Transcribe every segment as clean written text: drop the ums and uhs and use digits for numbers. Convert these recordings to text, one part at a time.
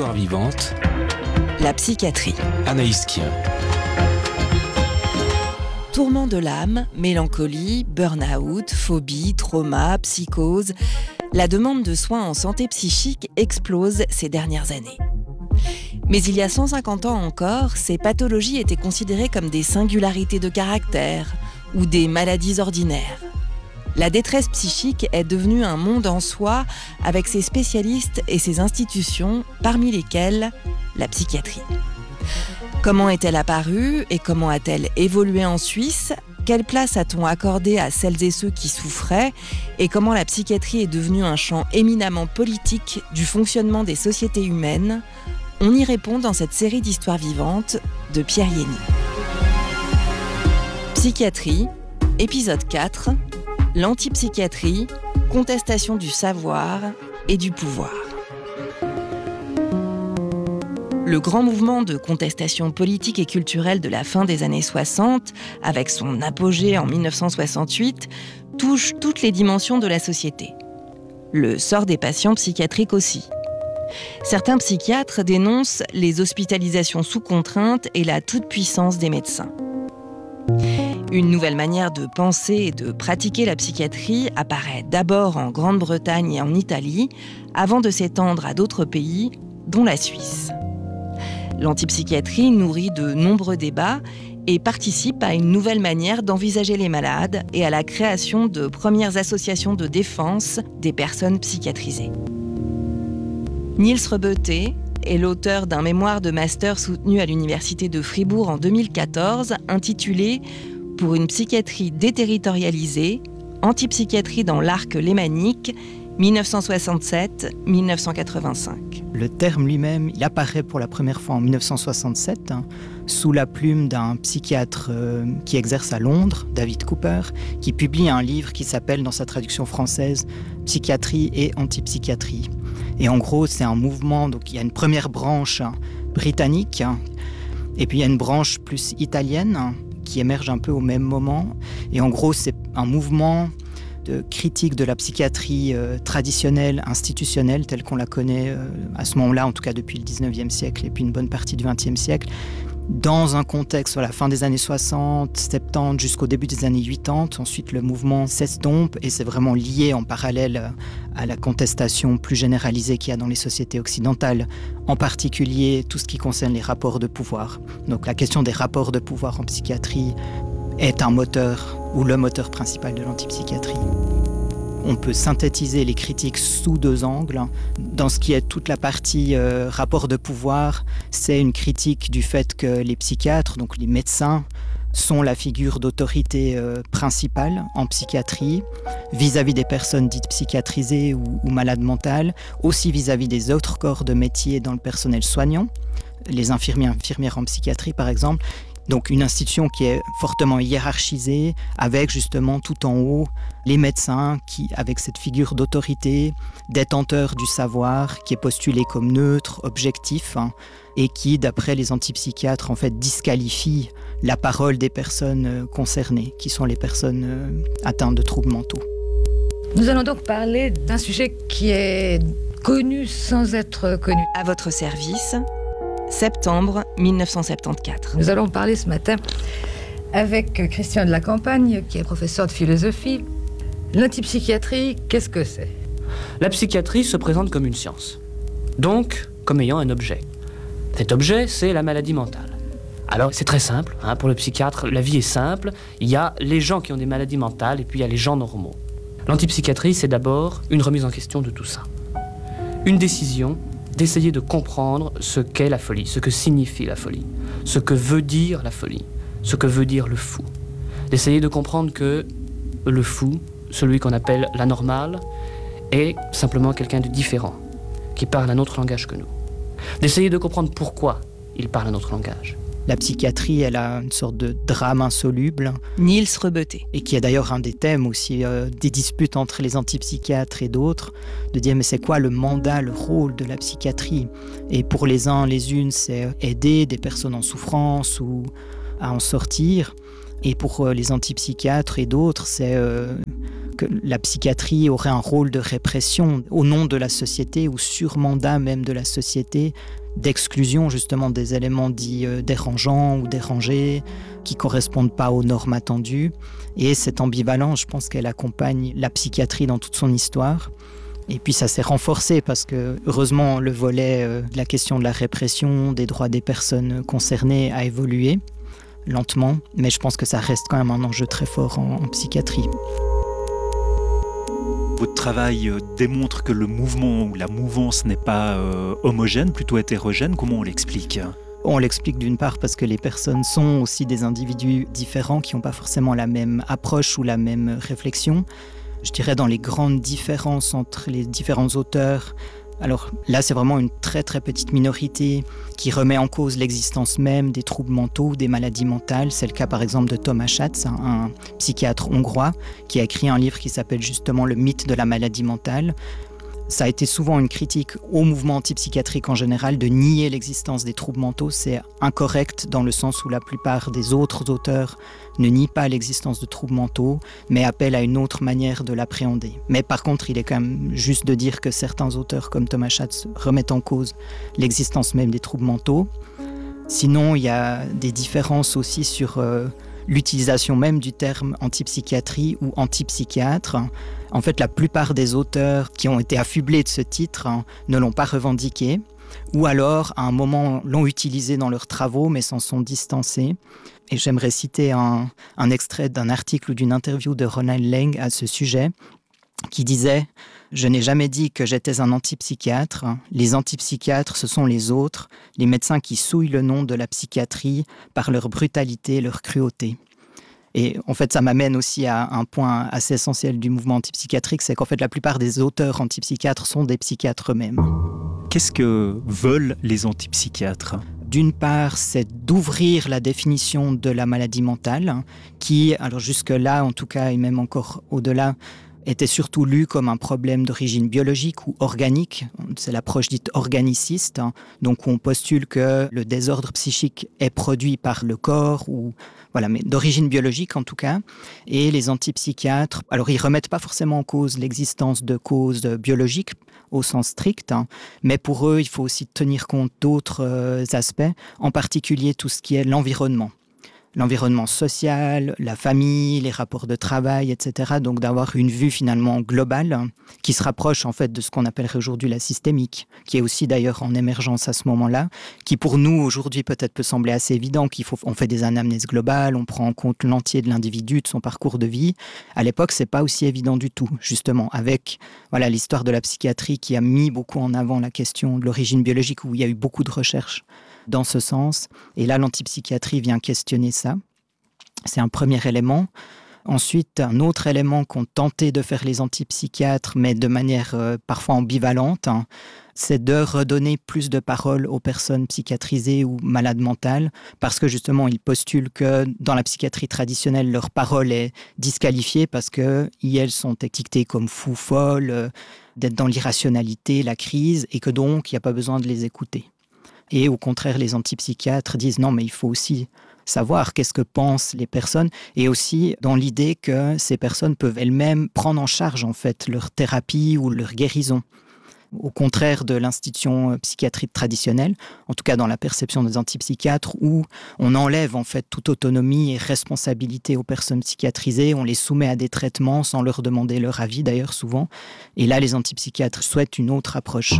Histoire vivante, la psychiatrie. Anaïs Kien. Tourment de l'âme, mélancolie, burn-out, phobie, trauma, psychose. La demande de soins en santé psychique explose ces dernières années. Mais il y a 150 ans encore, ces pathologies étaient considérées comme des singularités de caractère ou des maladies ordinaires. La détresse psychique est devenue un monde en soi avec ses spécialistes et ses institutions, parmi lesquelles la psychiatrie. Comment est-elle apparue et comment a-t-elle évolué en Suisse ? Quelle place a-t-on accordé à celles et ceux qui souffraient ? Et comment la psychiatrie est devenue un champ éminemment politique du fonctionnement des sociétés humaines ? On y répond dans cette série d'histoires vivantes de Pierre Yéni. Psychiatrie, épisode 4, l'antipsychiatrie, contestation du savoir et du pouvoir. Le grand mouvement de contestation politique et culturelle de la fin des années 60, avec son apogée en 1968, touche toutes les dimensions de la société. Le sort des patients psychiatriques aussi. Certains psychiatres dénoncent les hospitalisations sous contrainte et la toute-puissance des médecins. Une nouvelle manière de penser et de pratiquer la psychiatrie apparaît d'abord en Grande-Bretagne et en Italie, avant de s'étendre à d'autres pays, dont la Suisse. L'antipsychiatrie nourrit de nombreux débats et participe à une nouvelle manière d'envisager les malades et à la création de premières associations de défense des personnes psychiatrisées. Niels Rebeuté est l'auteur d'un mémoire de master soutenu à l'Université de Fribourg en 2014, intitulé « Pour une psychiatrie déterritorialisée, antipsychiatrie dans l'arc lémanique, 1967-1985 ». Le terme lui-même, il apparaît pour la première fois en 1967, sous la plume d'un psychiatre qui exerce à Londres, David Cooper, qui publie un livre qui s'appelle, dans sa traduction française, « Psychiatrie et antipsychiatrie ». Et en gros, c'est un mouvement, donc il y a une première branche britannique, et puis il y a une branche plus italienne qui émerge un peu au même moment. Et en gros, c'est un mouvement de critique de la psychiatrie traditionnelle, institutionnelle, telle qu'on la connaît à ce moment-là, en tout cas depuis le 19e siècle et puis une bonne partie du 20e siècle, dans un contexte, la fin des années 60, 70, jusqu'au début des années 80. Ensuite, le mouvement s'estompe et c'est vraiment lié en parallèle à la contestation plus généralisée qu'il y a dans les sociétés occidentales, en particulier tout ce qui concerne les rapports de pouvoir. Donc la question des rapports de pouvoir en psychiatrie est un moteur ou le moteur principal de l'antipsychiatrie. On peut synthétiser les critiques sous deux angles. Dans ce qui est toute la partie rapport de pouvoir, c'est une critique du fait que les psychiatres, donc les médecins, sont la figure d'autorité principale en psychiatrie, vis-à-vis des personnes dites psychiatrisées ou malades mentales, aussi vis-à-vis des autres corps de métier dans le personnel soignant, les infirmières en psychiatrie par exemple. Donc une institution qui est fortement hiérarchisée, avec justement tout en haut les médecins qui, avec cette figure d'autorité, détenteur du savoir, qui est postulé comme neutre, objectif, et qui, d'après les antipsychiatres, en fait, disqualifie la parole des personnes concernées, qui sont les personnes atteintes de troubles mentaux. Nous allons donc parler d'un sujet qui est connu sans être connu. À votre service, septembre 1974. Nous allons parler ce matin avec Christian de la Campagne, qui est professeur de philosophie. L'antipsychiatrie, qu'est-ce que c'est ? La psychiatrie se présente comme une science, donc comme ayant un objet. Cet objet, c'est la maladie mentale. Alors, c'est très simple, pour le psychiatre, la vie est simple. Il y a les gens qui ont des maladies mentales et puis il y a les gens normaux. L'antipsychiatrie, c'est d'abord une remise en question de tout ça. Une décision d'essayer de comprendre ce qu'est la folie, ce que signifie la folie, ce que veut dire la folie, ce que veut dire le fou. D'essayer de comprendre que le fou, celui qu'on appelle l'anormal, est simplement quelqu'un de différent, qui parle un autre langage que nous. D'essayer de comprendre pourquoi il parle un autre langage. La psychiatrie, elle a une sorte de drame insoluble. Niels Rebeuté. Et qui est d'ailleurs un des thèmes aussi des disputes entre les antipsychiatres et d'autres, de dire mais c'est quoi le mandat, le rôle de la psychiatrie ? Et pour les uns, les unes, c'est aider des personnes en souffrance ou à en sortir. Et pour les antipsychiatres et d'autres, c'est que la psychiatrie aurait un rôle de répression au nom de la société ou sur mandat même de la société, d'exclusion justement des éléments dits dérangeants ou dérangés, qui ne correspondent pas aux normes attendues. Et cette ambivalence, je pense qu'elle accompagne la psychiatrie dans toute son histoire. Et puis ça s'est renforcé parce que, heureusement, le volet de la question de la répression, des droits des personnes concernées a évolué lentement, mais je pense que ça reste quand même un enjeu très fort en psychiatrie. Votre travail démontre que le mouvement ou la mouvance n'est pas homogène, plutôt hétérogène. Comment on l'explique ? On l'explique d'une part parce que les personnes sont aussi des individus différents qui n'ont pas forcément la même approche ou la même réflexion. Je dirais dans les grandes différences entre les différents auteurs. Alors là, c'est vraiment une très très petite minorité qui remet en cause l'existence même des troubles mentaux, des maladies mentales. C'est le cas par exemple de Thomas Schatz, un psychiatre hongrois qui a écrit un livre qui s'appelle justement « Le mythe de la maladie mentale ». Ça a été souvent une critique au mouvement antipsychiatrique en général de nier l'existence des troubles mentaux. C'est incorrect dans le sens où la plupart des autres auteurs ne nient pas l'existence de troubles mentaux, mais appellent à une autre manière de l'appréhender. Mais par contre, il est quand même juste de dire que certains auteurs comme Thomas Schatz remettent en cause l'existence même des troubles mentaux. Sinon, il y a des différences aussi sur l'utilisation même du terme antipsychiatrie ou antipsychiatre. En fait, la plupart des auteurs qui ont été affublés de ce titre ne l'ont pas revendiqué, ou alors, à un moment, l'ont utilisé dans leurs travaux, mais s'en sont distancés. Et j'aimerais citer un extrait d'un article ou d'une interview de Ronald Lang à ce sujet, qui disait « Je n'ai jamais dit que j'étais un antipsychiatre. Les antipsychiatres, ce sont les autres, les médecins qui souillent le nom de la psychiatrie par leur brutalité, leur cruauté. » Et en fait, ça m'amène aussi à un point assez essentiel du mouvement antipsychiatrique, c'est qu'en fait, la plupart des auteurs antipsychiatres sont des psychiatres eux-mêmes. Qu'est-ce que veulent les antipsychiatres ? D'une part, c'est d'ouvrir la définition de la maladie mentale, qui, alors jusque-là, en tout cas, et même encore au-delà, était surtout lu comme un problème d'origine biologique ou organique. C'est l'approche dite organiciste, donc on postule que le désordre psychique est produit par le corps, ou voilà, mais d'origine biologique en tout cas. Et les antipsychiatres, alors ils remettent pas forcément en cause l'existence de causes biologiques au sens strict, mais pour eux, il faut aussi tenir compte d'autres aspects, en particulier tout ce qui est l'environnement. L'environnement social, la famille, les rapports de travail, etc. Donc d'avoir une vue finalement globale qui se rapproche en fait de ce qu'on appellerait aujourd'hui la systémique, qui est aussi d'ailleurs en émergence à ce moment-là, qui pour nous aujourd'hui peut-être peut sembler assez évident on fait des anamnèses globales, on prend en compte l'entier de l'individu, de son parcours de vie. À l'époque, c'est pas aussi évident du tout, justement, avec voilà l'histoire de la psychiatrie qui a mis beaucoup en avant la question de l'origine biologique, où il y a eu beaucoup de recherches dans ce sens. Et là, l'antipsychiatrie vient questionner ça. C'est un premier élément. Ensuite, un autre élément qu'ont tenté de faire les antipsychiatres, mais de manière parfois ambivalente, c'est de redonner plus de parole aux personnes psychiatrisées ou malades mentales, parce que justement, ils postulent que dans la psychiatrie traditionnelle, leur parole est disqualifiée parce qu'elles sont étiquetées comme fous, folles, d'être dans l'irrationalité, la crise, et que donc, il n'y a pas besoin de les écouter. Et au contraire, les antipsychiatres disent non, mais il faut aussi savoir qu'est-ce que pensent les personnes, et aussi dans l'idée que ces personnes peuvent elles-mêmes prendre en charge en fait leur thérapie ou leur guérison. Au contraire de l'institution psychiatrique traditionnelle, en tout cas dans la perception des antipsychiatres, où on enlève en fait toute autonomie et responsabilité aux personnes psychiatrisées, on les soumet à des traitements sans leur demander leur avis d'ailleurs souvent. Et là, les antipsychiatres souhaitent une autre approche.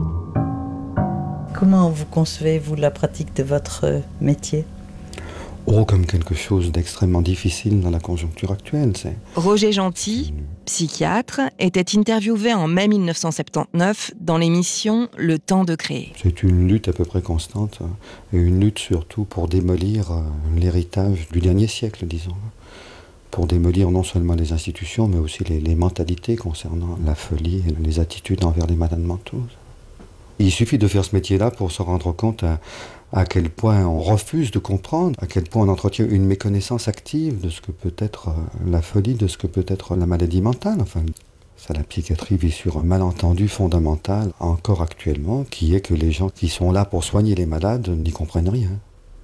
Comment vous concevez-vous la pratique de votre métier ? Comme quelque chose d'extrêmement difficile dans la conjoncture actuelle. Roger Gentil, psychiatre, était interviewé en mai 1979 dans l'émission Le Temps de créer. C'est une lutte à peu près constante, et une lutte surtout pour démolir l'héritage du dernier siècle, disons. Pour démolir non seulement les institutions, mais aussi les mentalités concernant la folie et les attitudes envers les malades mentaux. Il suffit de faire ce métier-là pour se rendre compte à quel point on refuse de comprendre, à quel point on entretient une méconnaissance active de ce que peut être la folie, de ce que peut être la maladie mentale. Enfin, ça, la psychiatrie vit sur un malentendu fondamental, encore actuellement, qui est que les gens qui sont là pour soigner les malades n'y comprennent rien.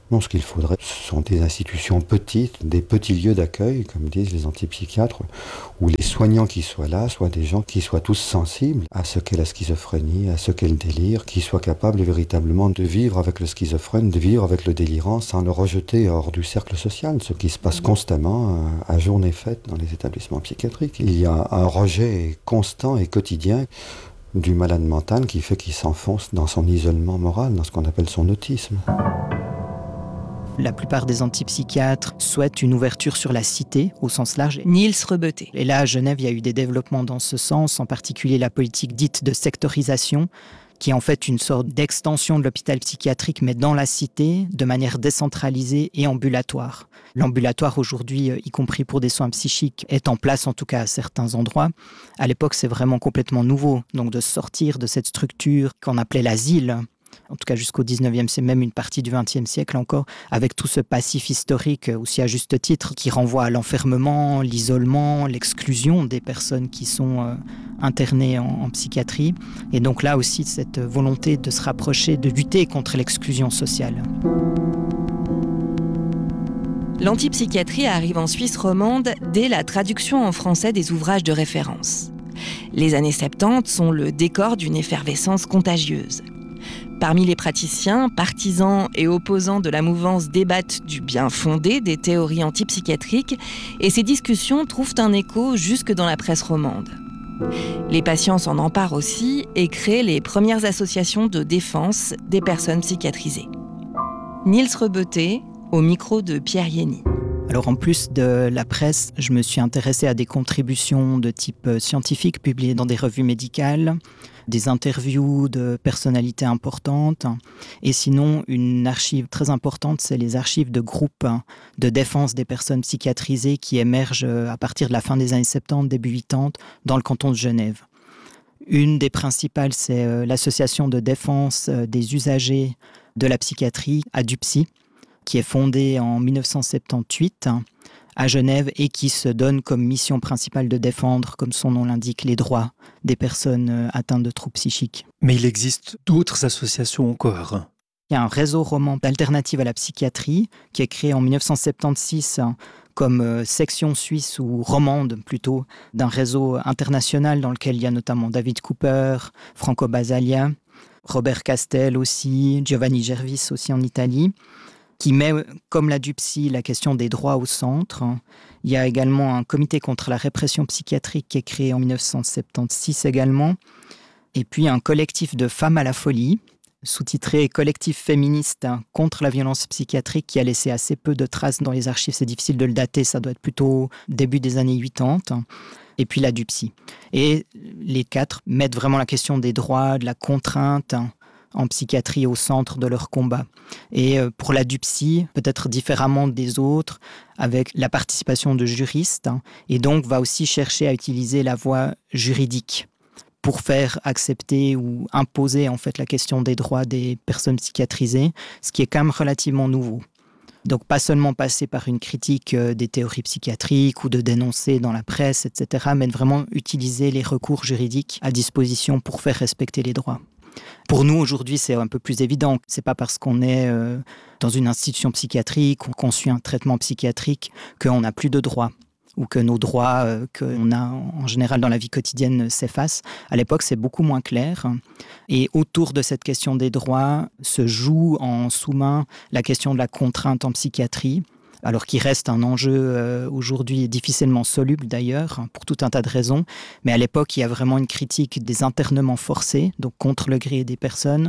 Non, ce qu'il faudrait, ce sont des institutions petites, des petits lieux d'accueil, comme disent les antipsychiatres, où les soignants qui soient là soient des gens qui soient tous sensibles à ce qu'est la schizophrénie, à ce qu'est le délire, qui soient capables véritablement de vivre avec le schizophrène, de vivre avec le délirant sans le rejeter hors du cercle social, ce qui se passe constamment à journée faite dans les établissements psychiatriques. Il y a un rejet constant et quotidien du malade mental qui fait qu'il s'enfonce dans son isolement moral, dans ce qu'on appelle son autisme. La plupart des antipsychiatres souhaitent une ouverture sur la cité, au sens large. Niels Rebeté. Et là, à Genève, il y a eu des développements dans ce sens, en particulier la politique dite de sectorisation, qui est en fait une sorte d'extension de l'hôpital psychiatrique, mais dans la cité, de manière décentralisée et ambulatoire. L'ambulatoire, aujourd'hui, y compris pour des soins psychiques, est en place, en tout cas à certains endroits. À l'époque, c'est vraiment complètement nouveau. Donc de sortir de cette structure qu'on appelait l'asile, en tout cas jusqu'au 19e, c'est même une partie du 20e siècle encore, avec tout ce passif historique, aussi à juste titre, qui renvoie à l'enfermement, l'isolement, l'exclusion des personnes qui sont internées en psychiatrie. Et donc là aussi, cette volonté de se rapprocher, de lutter contre l'exclusion sociale. L'antipsychiatrie arrive en Suisse romande dès la traduction en français des ouvrages de référence. Les années 70 sont le décor d'une effervescence contagieuse. Parmi les praticiens, partisans et opposants de la mouvance débattent du bien fondé des théories antipsychiatriques et ces discussions trouvent un écho jusque dans la presse romande. Les patients s'en emparent aussi et créent les premières associations de défense des personnes psychiatrisées. Niels Rebeté, au micro de Pierre Yenny. Alors en plus de la presse, je me suis intéressée à des contributions de type scientifique publiées dans des revues médicales, des interviews de personnalités importantes. Et sinon, une archive très importante, c'est les archives de groupes de défense des personnes psychiatrisées qui émergent à partir de la fin des années 70, début 80, dans le canton de Genève. Une des principales, c'est l'association de défense des usagers de la psychiatrie, ADUPSY, qui est fondée en 1978 à Genève et qui se donne comme mission principale de défendre, comme son nom l'indique, les droits des personnes atteintes de troubles psychiques. Mais il existe d'autres associations encore. Il y a un réseau roman d'alternative à la psychiatrie qui est créé en 1976 comme section suisse ou romande plutôt d'un réseau international dans lequel il y a notamment David Cooper, Franco Basaglia, Robert Castel aussi, Giovanni Gervis aussi en Italie, qui met, comme la DUPSY, la question des droits au centre. Il y a également un comité contre la répression psychiatrique qui est créé en 1976 également. Et puis un collectif de femmes à la folie, sous-titré « Collectif féministe contre la violence psychiatrique » qui a laissé assez peu de traces dans les archives. C'est difficile de le dater, ça doit être plutôt début des années 80. Et puis la DUPSY. Et les quatre mettent vraiment la question des droits, de la contrainte en psychiatrie au centre de leur combat. Et pour la DUPSY, peut-être différemment des autres, avec la participation de juristes, et donc va aussi chercher à utiliser la voie juridique pour faire accepter ou imposer en fait la question des droits des personnes psychiatrisées, ce qui est quand même relativement nouveau. Donc pas seulement passer par une critique des théories psychiatriques ou de dénoncer dans la presse, etc., mais vraiment utiliser les recours juridiques à disposition pour faire respecter les droits. Pour nous, aujourd'hui, c'est un peu plus évident. C'est pas parce qu'on est dans une institution psychiatrique ou qu'on suit un traitement psychiatrique qu'on n'a plus de droits ou que nos droits qu'on a en général dans la vie quotidienne s'effacent. À l'époque, c'est beaucoup moins clair. Et autour de cette question des droits se joue en sous-main la question de la contrainte en psychiatrie, alors qui reste un enjeu aujourd'hui difficilement soluble d'ailleurs, pour tout un tas de raisons. Mais à l'époque, il y a vraiment une critique des internements forcés, donc contre le gré des personnes,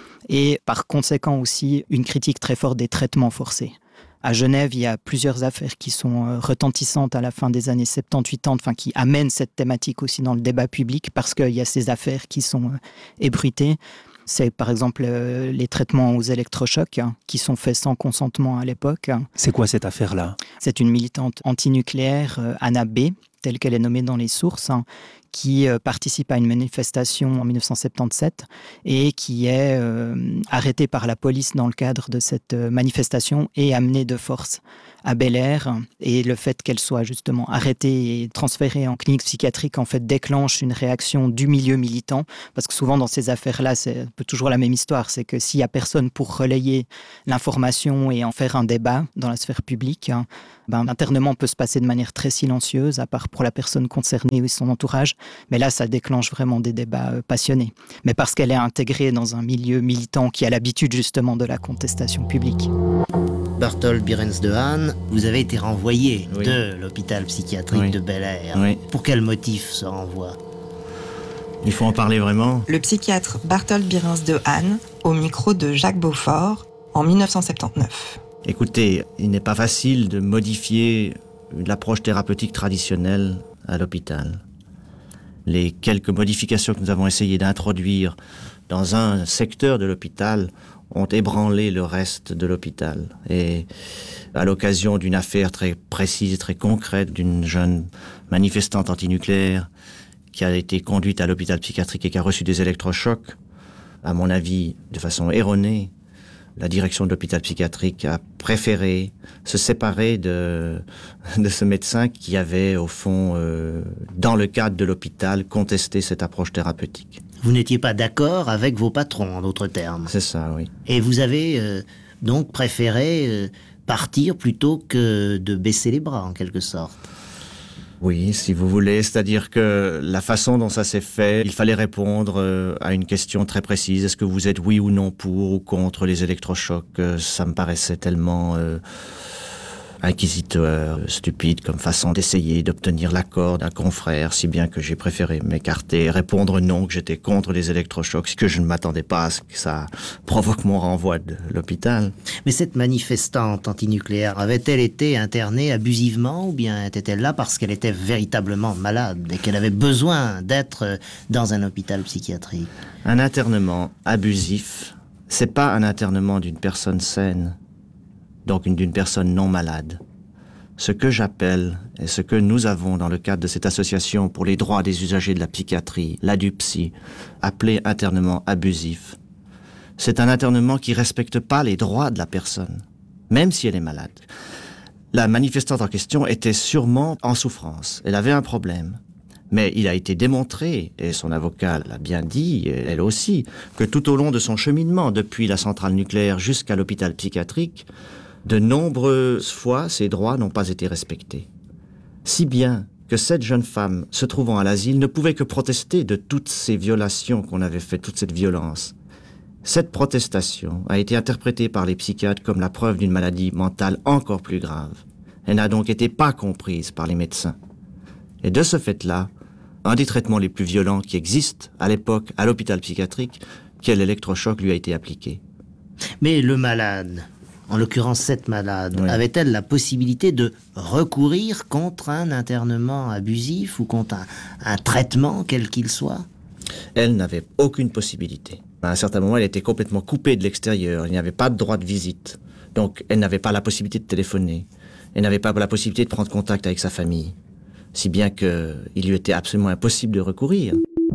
et par conséquent aussi une critique très forte des traitements forcés. À Genève, il y a plusieurs affaires qui sont retentissantes à la fin des années 70-80, enfin, qui amènent cette thématique aussi dans le débat public, parce qu'il y a ces affaires qui sont ébruitées. C'est par exemple les traitements aux électrochocs qui sont faits sans consentement à l'époque. C'est quoi cette affaire-là ? C'est une militante antinucléaire, Anna B., telle qu'elle est nommée dans les sources, qui participe à une manifestation en 1977 et qui est arrêtée par la police dans le cadre de cette manifestation et amenée de force à Bel-Air. Et le fait qu'elle soit justement arrêtée et transférée en clinique psychiatrique en fait déclenche une réaction du milieu militant, parce que souvent dans ces affaires-là, c'est un peu toujours la même histoire, c'est que s'il n'y a personne pour relayer l'information et en faire un débat dans la sphère publique, l'internement peut se passer de manière très silencieuse, à part pour la personne concernée ou son entourage. Mais là, ça déclenche vraiment des débats passionnés. Mais parce qu'elle est intégrée dans un milieu militant qui a l'habitude justement de la contestation publique. Barthold Birens de Haan, vous avez été renvoyé de l'hôpital psychiatrique de Bel-Air. Oui. Pour quel motif ce renvoi ? Il faut en parler vraiment. Le psychiatre Barthold Birens de Haan, au micro de Jacques Beaufort, en 1979. Écoutez, il n'est pas facile de modifier l'approche thérapeutique traditionnelle à l'hôpital. Les quelques modifications que nous avons essayé d'introduire dans un secteur de l'hôpital ont ébranlé le reste de l'hôpital. Et à l'occasion d'une affaire très précise et très concrète d'une jeune manifestante antinucléaire qui a été conduite à l'hôpital psychiatrique et qui a reçu des électrochocs, à mon avis, de façon erronée, la direction de l'hôpital psychiatrique a préféré se séparer de ce médecin qui avait, au fond, dans le cadre de l'hôpital, contesté cette approche thérapeutique. Vous n'étiez pas d'accord avec vos patrons, en d'autres termes. C'est ça, oui. Et vous avez donc préféré partir plutôt que de baisser les bras, en quelque sorte. Oui, si vous voulez, c'est-à-dire que la façon dont ça s'est fait, il fallait répondre à une question très précise. Est-ce que vous êtes oui ou non pour ou contre les électrochocs ? Ça me paraissait tellement inquisiteur, stupide comme façon d'essayer d'obtenir l'accord d'un confrère, si bien que j'ai préféré m'écarter et répondre non, que j'étais contre les électrochocs, que je ne m'attendais pas à ce que ça provoque mon renvoi de l'hôpital. Mais cette manifestante antinucléaire avait-elle été internée abusivement ou bien était-elle là parce qu'elle était véritablement malade et qu'elle avait besoin d'être dans un hôpital psychiatrique ? Un internement abusif, c'est pas un internement d'une personne saine, donc d'une personne non malade. Ce que j'appelle, et ce que nous avons dans le cadre de cette association pour les droits des usagers de la psychiatrie, l'ADUPSY, appelé internement abusif, c'est un internement qui respecte pas les droits de la personne, même si elle est malade. La manifestante en question était sûrement en souffrance, elle avait un problème. Mais il a été démontré, et son avocat l'a bien dit, elle aussi, que tout au long de son cheminement, depuis la centrale nucléaire jusqu'à l'hôpital psychiatrique, de nombreuses fois, ses droits n'ont pas été respectés. Si bien que cette jeune femme, se trouvant à l'asile, ne pouvait que protester de toutes ces violations qu'on avait faites, toute cette violence. Cette protestation a été interprétée par les psychiatres comme la preuve d'une maladie mentale encore plus grave. Elle n'a donc été pas comprise par les médecins. Et de ce fait-là, un des traitements les plus violents qui existent à l'époque à l'hôpital psychiatrique, quel électrochoc lui a été appliqué. Mais le malade, en l'occurrence cette malade, avait-elle la possibilité de recourir contre un internement abusif ou contre un traitement quel qu'il soit ? Elle n'avait aucune possibilité. À un certain moment, elle était complètement coupée de l'extérieur. Il n'y avait pas de droit de visite. Donc, elle n'avait pas la possibilité de téléphoner. Elle n'avait pas la possibilité de prendre contact avec sa famille. Si bien qu'il lui était absolument impossible de recourir.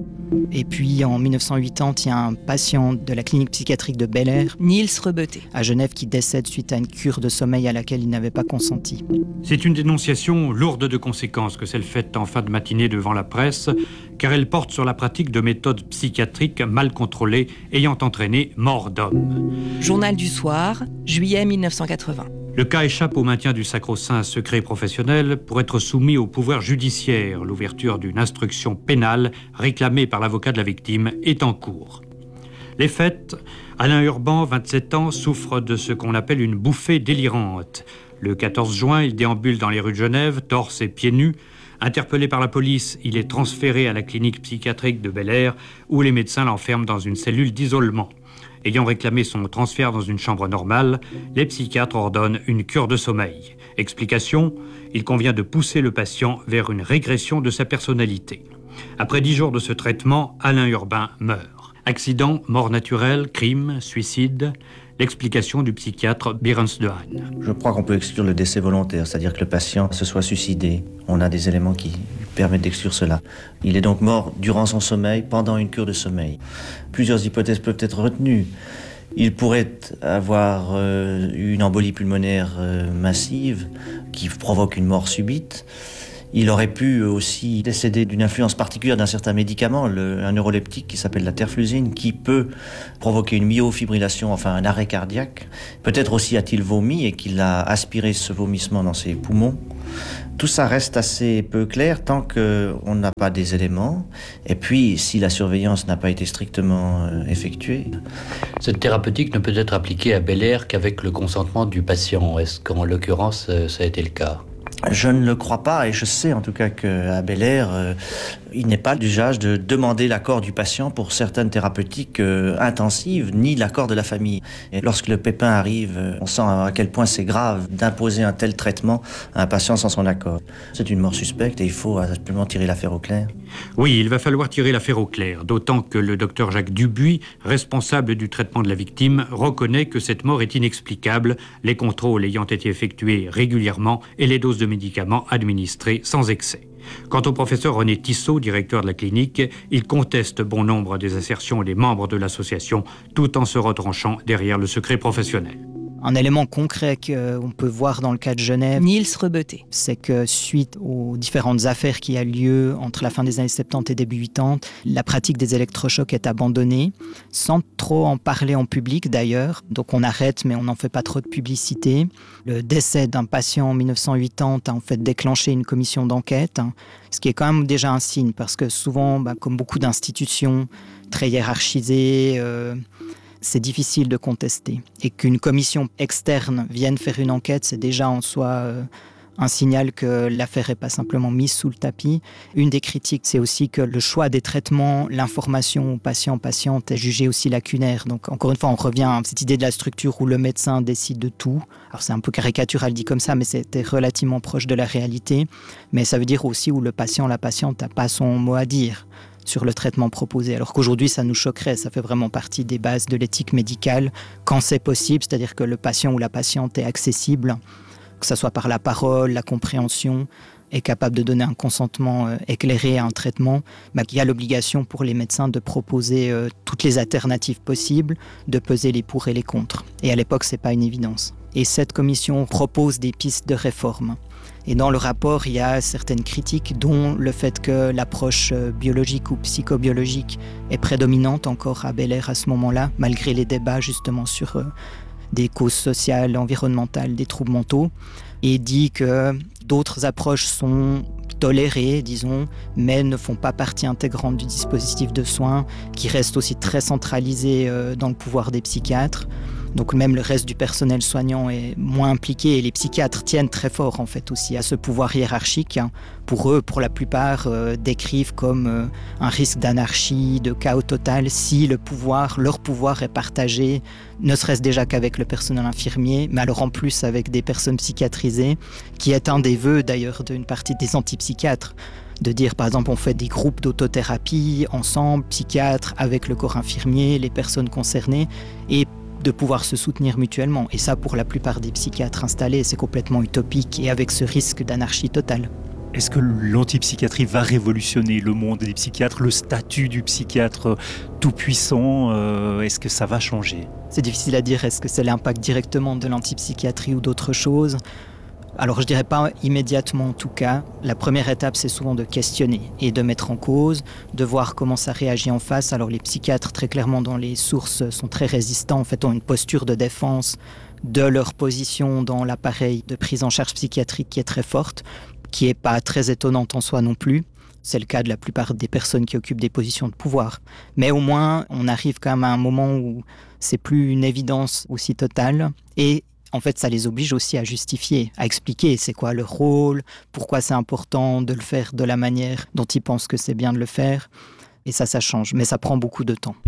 Et puis en 1980, il y a un patient de la clinique psychiatrique de Bel-Air, Niels Rebeté, à Genève, qui décède suite à une cure de sommeil à laquelle il n'avait pas consenti. C'est une dénonciation lourde de conséquences que celle faite en fin de matinée devant la presse, car elle porte sur la pratique de méthodes psychiatriques mal contrôlées ayant entraîné mort d'homme. Journal du soir, juillet 1980. Le cas échappe au maintien du sacro-saint secret professionnel pour être soumis au pouvoir judiciaire. L'ouverture d'une instruction pénale réclamée par l'avocat de la victime est en cours. Les faits, Alain Urban, 27 ans, souffre de ce qu'on appelle une bouffée délirante. Le 14 juin, il déambule dans les rues de Genève, torse et pieds nus. Interpellé par la police, il est transféré à la clinique psychiatrique de Bel-Air où les médecins l'enferment dans une cellule d'isolement. Ayant réclamé son transfert dans une chambre normale, les psychiatres ordonnent une cure de sommeil. Explication, il convient de pousser le patient vers une régression de sa personnalité. Après 10 jours de ce traitement, Alain Urban meurt. Accident, mort naturelle, crime, suicide. L'explication du psychiatre Beerens de Haan. Je crois qu'on peut exclure le décès volontaire, c'est-à-dire que le patient se soit suicidé. On a des éléments qui permettent d'exclure cela. Il est donc mort durant son sommeil, pendant une cure de sommeil. Plusieurs hypothèses peuvent être retenues. Il pourrait avoir eu une embolie pulmonaire massive qui provoque une mort subite. Il aurait pu aussi décéder d'une influence particulière d'un certain médicament, un neuroleptique qui s'appelle la terflusine, qui peut provoquer une myofibrillation, enfin un arrêt cardiaque. Peut-être aussi a-t-il vomi et qu'il a aspiré ce vomissement dans ses poumons. Tout ça reste assez peu clair tant qu'on n'a pas des éléments. Et puis, si la surveillance n'a pas été strictement effectuée. Cette thérapeutique ne peut être appliquée à Bel Air qu'avec le consentement du patient. Est-ce qu'en l'occurrence, ça a été le cas ? Je ne le crois pas et je sais en tout cas qu'à Bel Air, il n'est pas d'usage de demander l'accord du patient pour certaines thérapeutiques intensives, ni l'accord de la famille. Et lorsque le pépin arrive, on sent à quel point c'est grave d'imposer un tel traitement à un patient sans son accord. C'est une mort suspecte et il faut absolument tirer l'affaire au clair. Oui, il va falloir tirer l'affaire au clair, d'autant que le docteur Jacques Dubuis, responsable du traitement de la victime, reconnaît que cette mort est inexplicable, les contrôles ayant été effectués régulièrement et les doses de médicaments administrées sans excès. Quant au professeur René Tissot, directeur de la clinique, il conteste bon nombre des assertions des membres de l'association, tout en se retranchant derrière le secret professionnel. Un élément concret qu'on peut voir dans le cas de Genève, Niels Rebeté, c'est que suite aux différentes affaires qui a lieu entre la fin des années 70 et début 80, la pratique des électrochocs est abandonnée, sans trop en parler en public d'ailleurs. Donc on arrête, mais on n'en fait pas trop de publicité. Le décès d'un patient en 1980 a en fait déclenché une commission d'enquête, ce qui est quand même déjà un signe, parce que souvent, comme beaucoup d'institutions très hiérarchisées, c'est difficile de contester. Et qu'une commission externe vienne faire une enquête, c'est déjà en soi un signal que l'affaire n'est pas simplement mise sous le tapis. Une des critiques, c'est aussi que le choix des traitements, l'information aux patients, patientes est jugée aussi lacunaire. Donc encore une fois, on revient à cette idée de la structure où le médecin décide de tout. Alors c'est un peu caricatural dit comme ça, mais c'était relativement proche de la réalité. Mais ça veut dire aussi où le patient, la patiente n'a pas son mot à dire sur le traitement proposé, alors qu'aujourd'hui ça nous choquerait, ça fait vraiment partie des bases de l'éthique médicale quand c'est possible, c'est-à-dire que le patient ou la patiente est accessible, que ce soit par la parole, la compréhension, est capable de donner un consentement éclairé à un traitement, il y a l'obligation pour les médecins de proposer toutes les alternatives possibles, de peser les pour et les contre. Et à l'époque, c'est pas une évidence. Et cette commission propose des pistes de réforme. Et dans le rapport, il y a certaines critiques, dont le fait que l'approche biologique ou psychobiologique est prédominante encore à Bel Air à ce moment-là, malgré les débats justement sur des causes sociales, environnementales, des troubles mentaux, et dit que d'autres approches sont tolérées, disons, mais ne font pas partie intégrante du dispositif de soins, qui reste aussi très centralisé dans le pouvoir des psychiatres. Donc même le reste du personnel soignant est moins impliqué et les psychiatres tiennent très fort en fait aussi à ce pouvoir hiérarchique. Pour eux, pour la plupart, décrivent comme un risque d'anarchie, de chaos total si leur pouvoir est partagé, ne serait-ce déjà qu'avec le personnel infirmier, mais alors en plus avec des personnes psychiatrisées, qui est un des vœux d'ailleurs d'une partie des antipsychiatres. De dire, par exemple, on fait des groupes d'autothérapie ensemble, psychiatres, avec le corps infirmier, les personnes concernées, et de pouvoir se soutenir mutuellement. Et ça, pour la plupart des psychiatres installés, c'est complètement utopique et avec ce risque d'anarchie totale. Est-ce que l'antipsychiatrie va révolutionner le monde des psychiatres, le statut du psychiatre tout-puissant, est-ce que ça va changer ? C'est difficile à dire, est-ce que c'est l'impact directement de l'antipsychiatrie ou d'autres choses ? Alors je dirais pas immédiatement en tout cas. La première étape, c'est souvent de questionner et de mettre en cause, de voir comment ça réagit en face. Alors les psychiatres, très clairement dans les sources, sont très résistants, en fait ont une posture de défense de leur position dans l'appareil de prise en charge psychiatrique qui est très forte, qui est pas très étonnante en soi non plus. C'est le cas de la plupart des personnes qui occupent des positions de pouvoir. Mais au moins, on arrive quand même à un moment où c'est plus une évidence aussi totale et en fait, ça les oblige aussi à justifier, à expliquer c'est quoi leur rôle, pourquoi c'est important de le faire de la manière dont ils pensent que c'est bien de le faire. Et ça change, mais ça prend beaucoup de temps.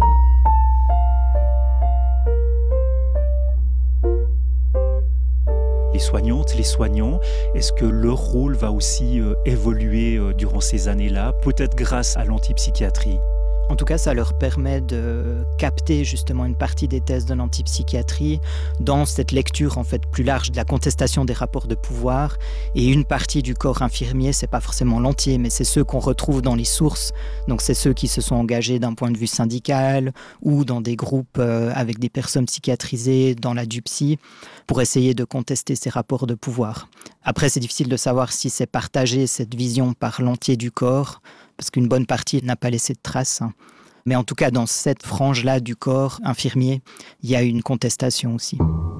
Les soignantes, les soignants, est-ce que leur rôle va aussi évoluer durant ces années-là, peut-être grâce à l'antipsychiatrie ? En tout cas, ça leur permet de capter justement une partie des thèses de l'antipsychiatrie dans cette lecture en fait plus large de la contestation des rapports de pouvoir. Et une partie du corps infirmier, c'est pas forcément l'entier, mais c'est ceux qu'on retrouve dans les sources. Donc c'est ceux qui se sont engagés d'un point de vue syndical ou dans des groupes avec des personnes psychiatrisées dans la DUPSY pour essayer de contester ces rapports de pouvoir. Après, c'est difficile de savoir si c'est partagé cette vision par l'entier du corps, parce qu'une bonne partie n'a pas laissé de traces. Mais en tout cas, dans cette frange-là du corps infirmier, il y a une contestation aussi.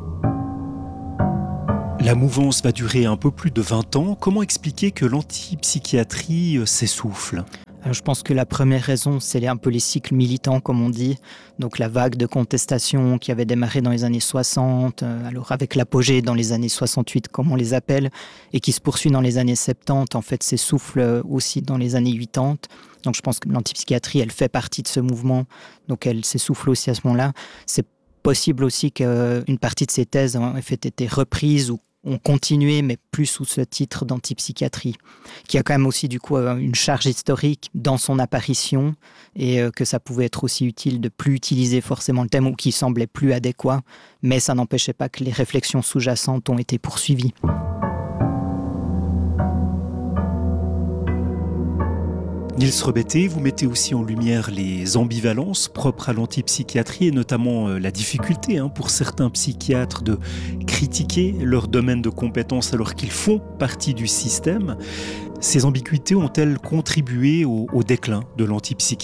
La mouvance va durer un peu plus de 20 ans. Comment expliquer que l'antipsychiatrie s'essouffle ? Alors, je pense que la première raison, c'est un peu les cycles militants, comme on dit. Donc la vague de contestation qui avait démarré dans les années 60, alors avec l'apogée dans les années 68, comme on les appelle, et qui se poursuit dans les années 70, en fait, s'essouffle aussi dans les années 80. Donc je pense que l'antipsychiatrie, elle fait partie de ce mouvement, donc elle s'essouffle aussi à ce moment-là. C'est possible aussi qu'une partie de ces thèses ont en fait été reprises ou ont continué, mais plus sous ce titre d'antipsychiatrie, qui a quand même aussi du coup une charge historique dans son apparition, et que ça pouvait être aussi utile de plus utiliser forcément le thème, ou qui semblait plus adéquat, mais ça n'empêchait pas que les réflexions sous-jacentes ont été poursuivies. Niels Rebetté, vous mettez aussi en lumière les ambivalences propres à l'antipsychiatrie et notamment la difficulté pour certains psychiatres de critiquer leur domaine de compétences alors qu'ils font partie du système. Ces ambiguïtés ont-elles contribué au déclin de l'antipsychiatrie ?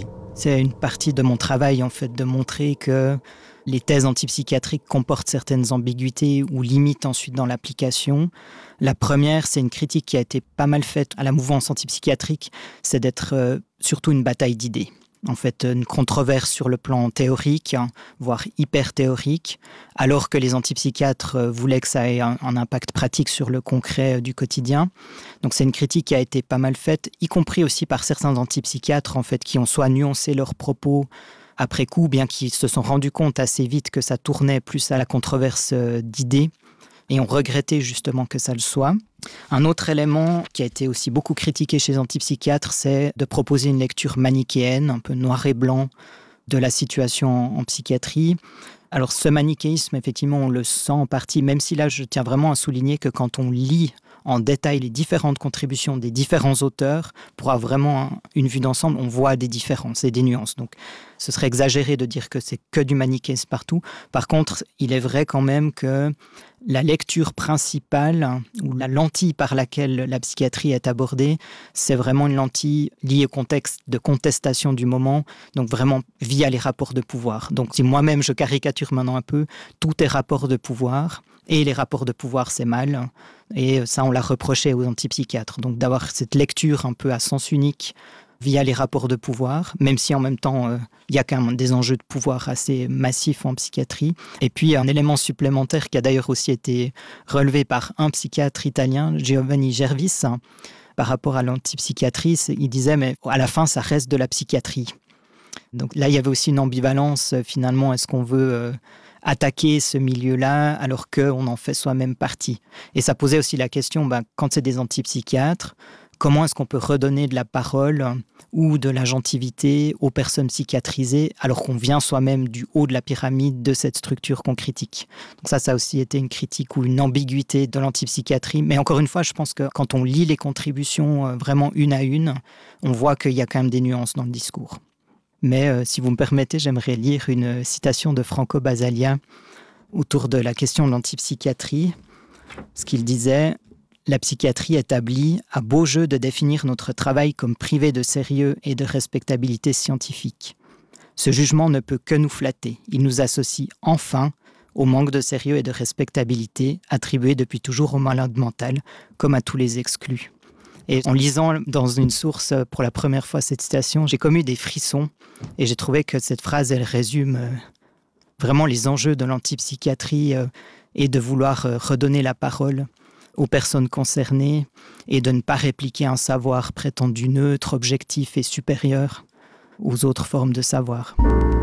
C'est une partie de mon travail en fait, de montrer que les thèses antipsychiatriques comportent certaines ambiguïtés ou limites ensuite dans l'application. La première, c'est une critique qui a été pas mal faite à la mouvance antipsychiatrique, c'est d'être surtout une bataille d'idées. En fait, une controverse sur le plan théorique, voire hyper théorique, alors que les antipsychiatres voulaient que ça ait un impact pratique sur le concret du quotidien. Donc c'est une critique qui a été pas mal faite, y compris aussi par certains antipsychiatres en fait, qui ont soit nuancé leurs propos après coup, bien qu'ils se sont rendus compte assez vite que ça tournait plus à la controverse d'idées, et ont regretté justement que ça le soit. Un autre élément qui a été aussi beaucoup critiqué chez les antipsychiatres, c'est de proposer une lecture manichéenne, un peu noir et blanc, de la situation en psychiatrie. Alors ce manichéisme, effectivement, on le sent en partie, même si là, je tiens vraiment à souligner que quand on lit en détail les différentes contributions des différents auteurs, pour avoir vraiment une vue d'ensemble, on voit des différences et des nuances. Donc, ce serait exagéré de dire que c'est que du manichéisme partout. Par contre, il est vrai quand même que la lecture principale, ou la lentille par laquelle la psychiatrie est abordée, c'est vraiment une lentille liée au contexte de contestation du moment, donc vraiment via les rapports de pouvoir. Donc, si moi-même je caricature maintenant un peu, tout est rapport de pouvoir. Et les rapports de pouvoir, c'est mal. Et ça, on l'a reproché aux antipsychiatres. Donc d'avoir cette lecture un peu à sens unique via les rapports de pouvoir, même si en même temps, il y a quand même des enjeux de pouvoir assez massifs en psychiatrie. Et puis, un élément supplémentaire qui a d'ailleurs aussi été relevé par un psychiatre italien, Giovanni Gervis, par rapport à l'antipsychiatrie, il disait, mais à la fin, ça reste de la psychiatrie. Donc là, il y avait aussi une ambivalence, finalement, est-ce qu'on veut attaquer ce milieu-là alors qu'on en fait soi-même partie. Et ça posait aussi la question, quand c'est des antipsychiatres, comment est-ce qu'on peut redonner de la parole ou de l'agentivité aux personnes psychiatrisées alors qu'on vient soi-même du haut de la pyramide de cette structure qu'on critique. Donc ça a aussi été une critique ou une ambiguïté de l'antipsychiatrie. Mais encore une fois, je pense que quand on lit les contributions vraiment une à une, on voit qu'il y a quand même des nuances dans le discours. Mais si vous me permettez, j'aimerais lire une citation de Franco Basaglia autour de la question de l'antipsychiatrie. Ce qu'il disait, « La psychiatrie établit à beau jeu de définir notre travail comme privé de sérieux et de respectabilité scientifique. Ce jugement ne peut que nous flatter. Il nous associe enfin au manque de sérieux et de respectabilité attribué depuis toujours au malade mental, comme à tous les exclus. » Et en lisant dans une source pour la première fois cette citation, j'ai comme eu des frissons et j'ai trouvé que cette phrase, elle résume vraiment les enjeux de l'antipsychiatrie et de vouloir redonner la parole aux personnes concernées et de ne pas répliquer un savoir prétendu neutre, objectif et supérieur aux autres formes de savoir.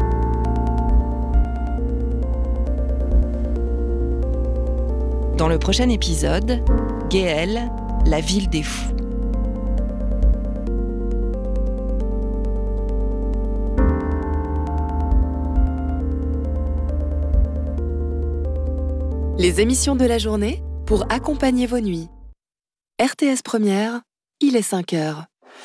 Dans le prochain épisode, Guéhel, la ville des fous. Les émissions de la journée pour accompagner vos nuits. RTS Première, il est 5h.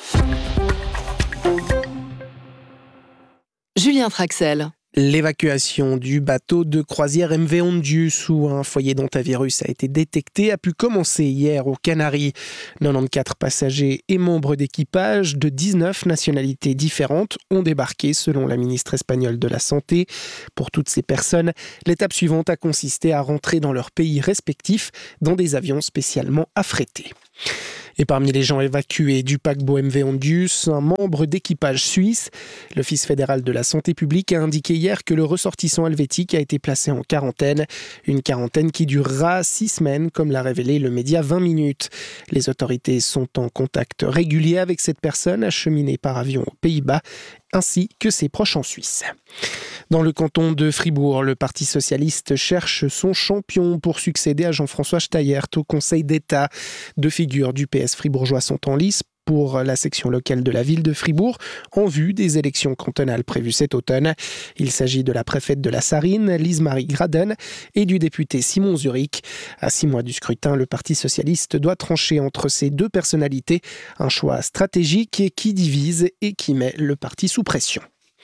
Julien Traxel. L'évacuation du bateau de croisière MV Ondius, où un foyer d'hantavirus a été détecté, a pu commencer hier aux Canaries. 94 passagers et membres d'équipage de 19 nationalités différentes ont débarqué, selon la ministre espagnole de la Santé. Pour toutes ces personnes, l'étape suivante a consisté à rentrer dans leur pays respectif dans des avions spécialement affrétés. Et parmi les gens évacués du paquebot MV Ondius, un membre d'équipage suisse. L'Office fédéral de la santé publique a indiqué hier que le ressortissant helvétique a été placé en quarantaine. Une quarantaine qui durera 6 semaines, comme l'a révélé le média 20 minutes. Les autorités sont en contact régulier avec cette personne acheminée par avion aux Pays-Bas, ainsi que ses proches en Suisse. Dans le canton de Fribourg, le Parti socialiste cherche son champion pour succéder à Jean-François Steyert au Conseil d'État. 2 figures du PS fribourgeois sont en lice pour la section locale de la ville de Fribourg en vue des élections cantonales prévues cet automne. Il s'agit de la préfète de la Sarine, Lise-Marie Graden, et du député Simon Zurich. À 6 mois du scrutin, le Parti socialiste doit trancher entre ces 2 personnalités, un choix stratégique qui divise et qui met le parti sous pression.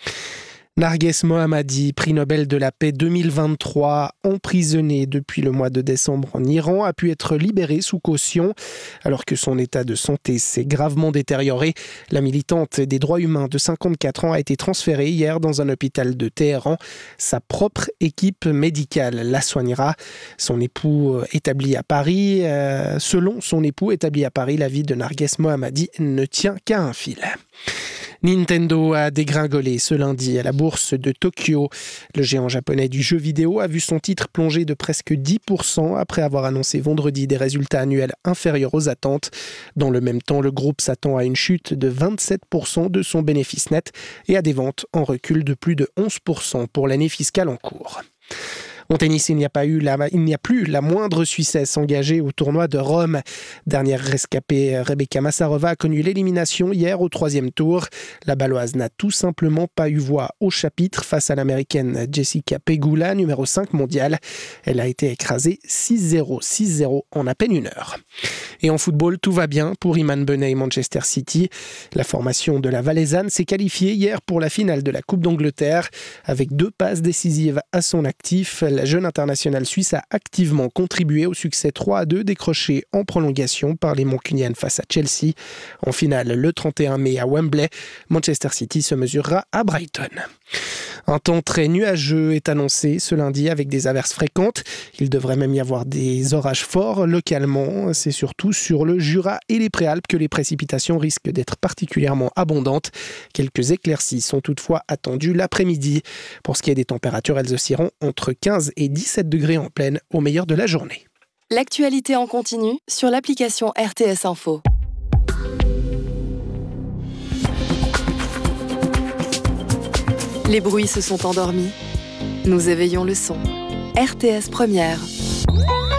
Narges Mohammadi, prix Nobel de la paix 2023, emprisonné depuis le mois de décembre en Iran, a pu être libéré sous caution. Alors que son état de santé s'est gravement détérioré, la militante des droits humains de 54 ans a été transférée hier dans un hôpital de Téhéran. Sa propre équipe médicale la soignera. Son époux établi à Paris, selon son époux établi à Paris, la vie de Narges Mohammadi ne tient qu'à un fil. Nintendo a dégringolé ce lundi à la bourse de Tokyo. Le géant japonais du jeu vidéo a vu son titre plonger de presque 10% après avoir annoncé vendredi des résultats annuels inférieurs aux attentes. Dans le même temps, le groupe s'attend à une chute de 27% de son bénéfice net et à des ventes en recul de plus de 11% pour l'année fiscale en cours. En tennis, il n'y a plus la moindre Suissesse engagée au tournoi de Rome. Dernière rescapée, Rebecca Massarova a connu l'élimination hier au 3e tour. La Baloise n'a tout simplement pas eu voix au chapitre face à l'Américaine Jessica Pegula, numéro 5 mondiale. Elle a été écrasée 6-0, 6-0 en à peine 1 heure. Et en football, tout va bien pour Iman Benet et Manchester City. La formation de la Valaisanne s'est qualifiée hier pour la finale de la Coupe d'Angleterre. Avec 2 passes décisives à son actif, la jeune internationale suisse a activement contribué au succès 3-2 décroché en prolongation par les Mancuniennes face à Chelsea. En finale, le 31 mai à Wembley, Manchester City se mesurera à Brighton. Un temps très nuageux est annoncé ce lundi avec des averses fréquentes. Il devrait même y avoir des orages forts localement. C'est surtout sur le Jura et les Préalpes que les précipitations risquent d'être particulièrement abondantes. Quelques éclaircies sont toutefois attendues l'après-midi. Pour ce qui est des températures, elles oscilleront entre 15 et 17 degrés en pleine au meilleur de la journée. L'actualité en continu sur l'application RTS Info. Les bruits se sont endormis. Nous éveillons le son. RTS Première.